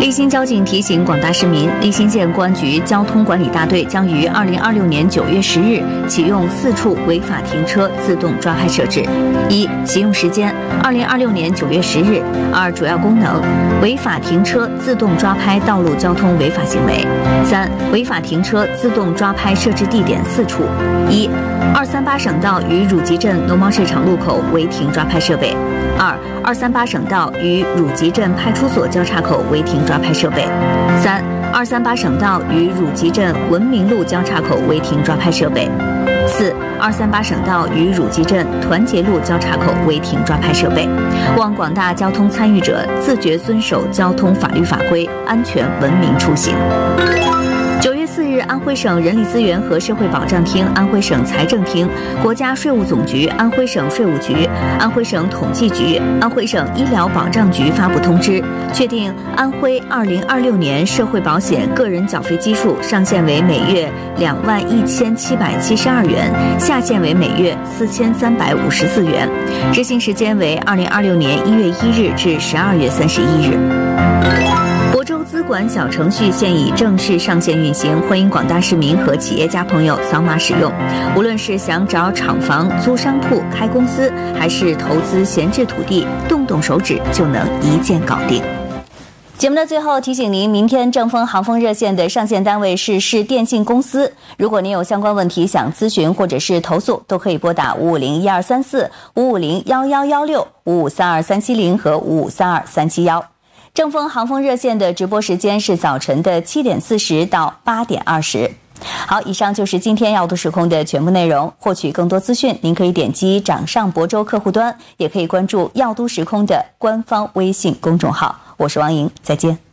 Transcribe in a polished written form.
立新交警提醒广大市民，立新县公安局交通管理大队将于2026年9月10日启用4处违法停车自动抓拍设置。一、启用时间：2026年9月10日。二、主要功能：违法停车自动抓拍道路交通违法行为。三、违法停车自动抓拍设置地点4处：一、238省道与汝集镇农贸市场路口违停抓拍设备；二、238省道与汝集镇派出所交叉口违停抓拍设备；三、238省道与汝集镇文明路交叉口违停抓拍设备；四、238省道与汝集镇团结路交叉口违停抓拍设备。望广大交通参与者自觉遵守交通法律法规，安全文明出行。9月4日，安徽省人力资源和社会保障厅、安徽省财政厅、国家税务总局、安徽省税务局、安徽省统计局、安徽省医疗保障局发布通知，确定安徽2026年社会保险个人缴费基数上限为每月21772元，下限为每月4354元，执行时间为2026年1月1日至12月31日。亳州资管小程序现已正式上线运行，欢迎广大市民和企业家朋友扫码使用。无论是想找厂房、租商铺、开公司，还是投资闲置土地，动动手指就能一键搞定。节目的最后提醒您，明天正风航风热线的上线单位是市电信公司。如果您有相关问题想咨询或者是投诉，都可以拨打5501234、5501116、5532370和5532371。正风航风热线的直播时间是早晨的7点40到8点20。好，以上就是今天耀都时空的全部内容。获取更多资讯，您可以点击掌上亳州客户端，也可以关注耀都时空的官方微信公众号。我是王莹，再见。